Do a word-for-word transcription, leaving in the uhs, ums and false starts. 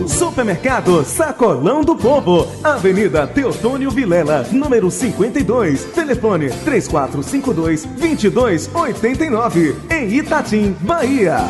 Supermercado Sacolão do Povo, Avenida Teotônio Vilela, número cinquenta e dois, telefone três quatro cinco dois, dois dois oito nove, em Itatim, Bahia.